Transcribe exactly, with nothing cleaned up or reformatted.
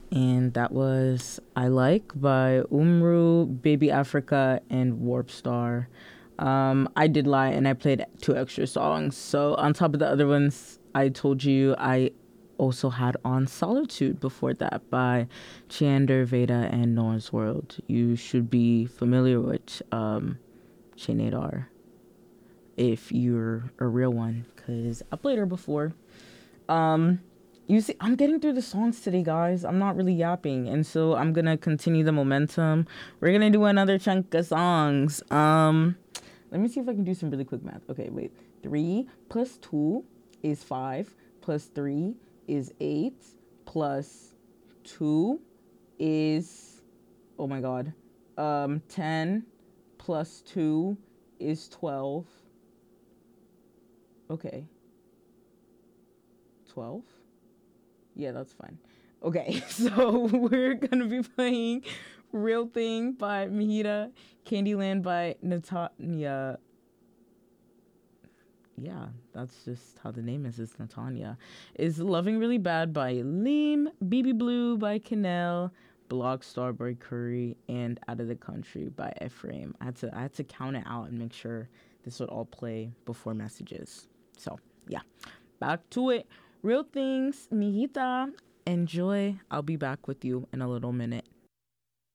And that was I Like by Umru, Baby Africa, and Warp Star. Um, I did lie and I played two extra songs. So on top of the other ones I told you, I also had on Solitude before that by Cheander, Veda, and Noah's World. You should be familiar with um, Shenadar if you're a real one, because I played her before. Um, you see, I'm getting through the songs today, guys. I'm not really yapping, and so I'm gonna continue the momentum. We're gonna do another chunk of songs. Um, let me see if I can do some really quick math. Okay, wait. Three plus two is five. Plus three is eight. Plus two is, oh my god, um, ten. Plus two is twelve. Okay. twelve? Yeah, that's fine. Okay, so we're gonna be playing Real Thing by Mahita, Candyland by Natanya. Yeah, that's just how the name is. It's Natanya. Is Loving Really Bad by Leem, B B Blue by Canel, Block Starboy Curry, and Out of the Country by Ephraim. I had to I had to count it out and make sure this would all play before messages. So yeah, back to it. Real Things, Mijita. Enjoy. I'll be back with you in a little minute.